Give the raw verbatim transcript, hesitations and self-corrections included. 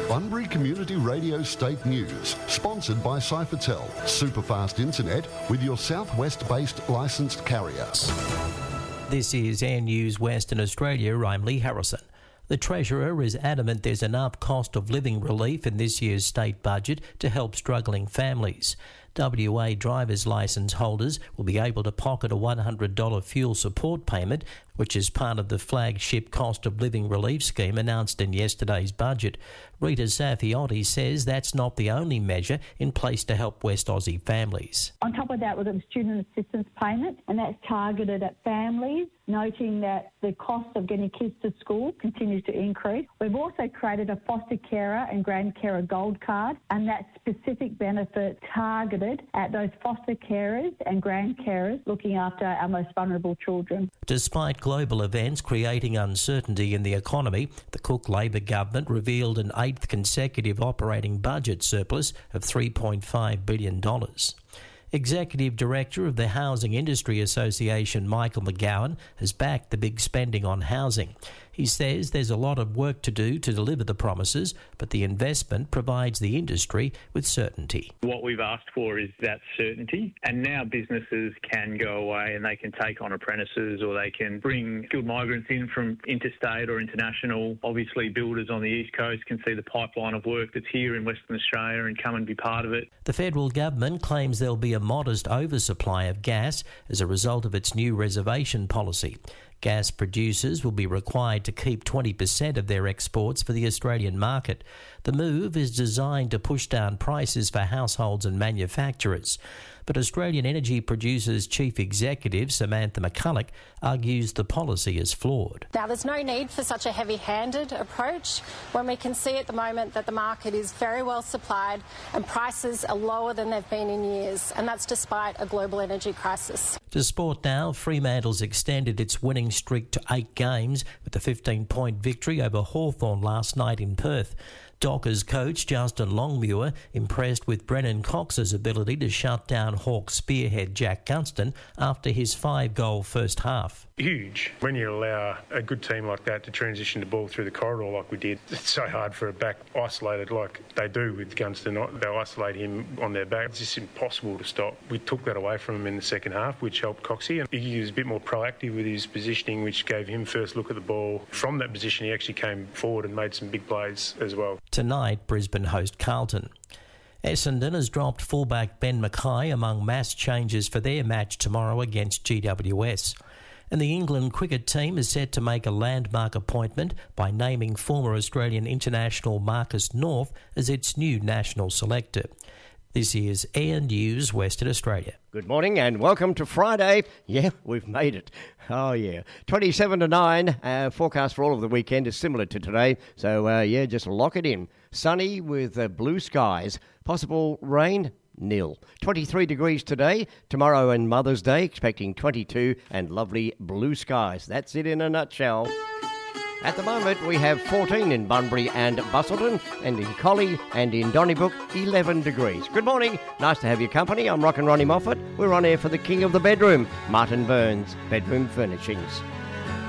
Bunbury Community Radio State News, sponsored by Cyphertel, superfast internet with your southwest-based licensed carrier. This is Air News Western Australia. I'm Lee Harrison. The Treasurer is adamant there's enough cost of living relief in this year's state budget to help struggling families. W A driver's licence holders will be able to pocket a one hundred dollars fuel support payment, which is part of the flagship cost of living relief scheme announced in yesterday's budget. Rita Safiotti says that's not the only measure in place to help West Aussie families. On top of that, we've got the student assistance payment, and that's targeted at families, noting that the cost of getting kids to school continues to increase. We've also created a foster carer and grand carer gold card, and that's specific benefits targeted at those foster carers and grand carers looking after our most vulnerable children. Despite global events creating uncertainty in the economy, the Cook Labor government revealed an eighth consecutive operating budget surplus of three point five billion dollars. Executive Director of the Housing Industry Association, Michael McGowan, has backed the big spending on housing. He says there's a lot of work to do to deliver the promises, but the investment provides the industry with certainty. What we've asked for is that certainty, and now businesses can go away and they can take on apprentices, or they can bring skilled migrants in from interstate or international. Obviously, builders on the East Coast can see the pipeline of work that's here in Western Australia and come and be part of it. The federal government claims there'll be a modest oversupply of gas as a result of its new reservation policy. Gas producers will be required to keep twenty percent of their exports for the Australian market. The move is designed to push down prices for households and manufacturers. But Australian Energy Producers Chief Executive Samantha McCulloch argues the policy is flawed. Now, there's no need for such a heavy-handed approach when we can see at the moment that the market is very well supplied and prices are lower than they've been in years, and that's despite a global energy crisis. To sport now, Fremantle's extended its winning streak to eight games with a fifteen-point victory over Hawthorn last night in Perth. Dockers coach Justin Longmuir impressed with Brennan Cox's ability to shut down Hawks spearhead Jack Gunston after his five-goal first half. Huge. When you allow a good team like that to transition the ball through the corridor like we did, it's so hard for a back isolated like they do with Gunston. They'll isolate him on their back. It's just impossible to stop. We took that away from him in the second half, which helped Coxie. And he was a bit more proactive with his positioning, which gave him first look at the ball. From that position, he actually came forward and made some big plays as well. Tonight, Brisbane host Carlton. Essendon has dropped fullback Ben Mackay among mass changes for their match tomorrow against G W S. And the England cricket team is set to make a landmark appointment by naming former Australian international Marcus North as its new national selector. This is Air News Western Australia. Good morning and welcome to Friday. Yeah, we've made it. Oh, yeah. twenty-seven to nine. Uh, forecast for all of the weekend is similar to today. So, uh, yeah, just lock it in. Sunny with uh, blue skies. Possible rain? Nil. twenty-three degrees today. Tomorrow and Mother's Day, expecting twenty-two and lovely blue skies. That's it in a nutshell. At the moment, we have fourteen in Bunbury and Busselton, and in Collie and in Donnybrook, eleven degrees. Good morning. Nice to have your company. I'm Rock and Ronnie Moffat. We're on air for the king of the bedroom, Martin Burns, Bedroom Furnishings.